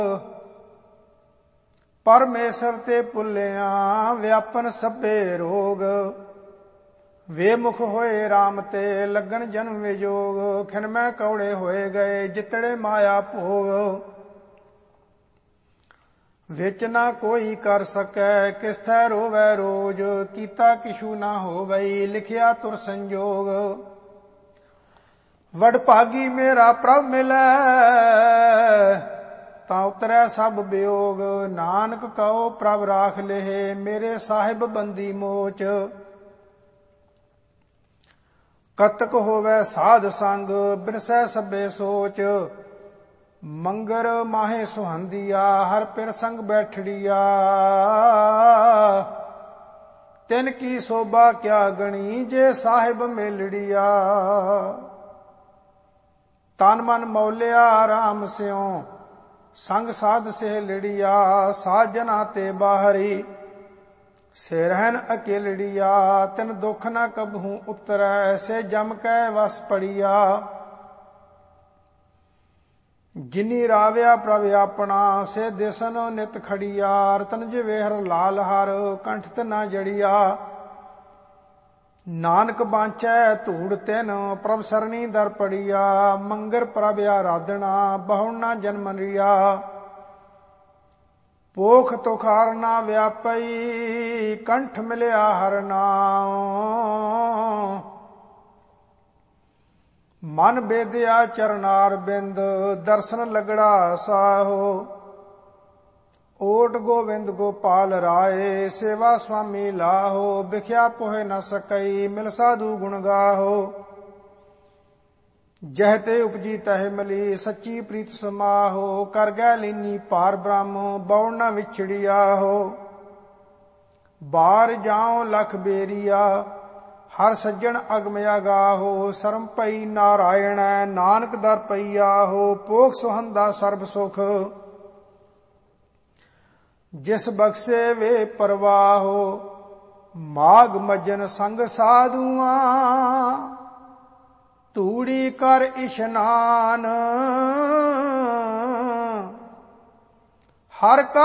परमेश्वर ते भुल्लियां व्यापन सभे रोग। वे मुख होए राम ते लगन जन्म विजोग। खिनमै कौड़े होए गए जितड़े माया भोग। विच ना कोई कर सकै किसथै रोवै रोज। कीता किशु ना होवई लिखिया तुर संजोग। वडभागी मेरा प्रभ मिलै ਤਾਂ ਉਤਰੈ ਸਭ ਵਿਯੋਗ। ਨਾਨਕ ਕਹੋ ਪ੍ਰਭ ਰਾਖ ਲੇਹਿ ਮੇਰੇ ਸਾਹਿਬ ਬੰਦੀ ਮੋਚ। ਕਤਕ ਹੋਵੈ ਸਾਧ ਸੰਗ ਬਿਨਸੈ ਸਭੇ ਸੋਚ। ਮੰਗਰ ਮਾਹੇ ਸੁਹੰਦੀਆ ਹਰ ਪਿਰ ਸੰਗ ਬੈਠੜੀਆ। ਤਿਨ ਕੀ ਸੋਭਾ ਕਿਆ ਗਣੀ ਜੇ ਸਾਹਿਬ ਮੇਲੜੀਆ। ਤਨ ਮਨ ਮੌਲਿਆ ਰਾਮ ਸਿਉ संग साध से लड़िया। साजना ते बाहरी से रहन अकेलड़िया। तिन दुख न कबहू उतरै से जम कै वस पड़िया। जिनी राव्या प्रभ अपना से दिसन नित खड़िया। रतन जिवेहर लाल हर कंठ न जड़िया। नानक बांचै धूड़ तिन प्रभ सरनी दर पड़िया। मंगर प्रभ आराधना बहु न जन्मरिया। पोख तुखार ना व्यापई कंठ मिलिया हर नाम। मन बेदिया चरनार बिंद दर्शन लगड़ा साहो। ओट गोविंद गोपाल राय सेवा स्वामी लाहो। बिख्या पोहे न सकई मिल साधु गुण गाहो। जहते उपजी तह मिली सच्ची प्रीत समाहो। कर गै लीनी पार ब्रह्म बौड़ न विछड़िया हो। बार जाओ लख बेरिया हर सज्जन अगमया गाहो। सरम पई नारायण नानक दर पईया हो। पोख सुहंदा सर्ब सुख जिस बख्शे वे परवाहो। माघ मज्जन संग साधुआ तूड़ी कर इशनान। हर का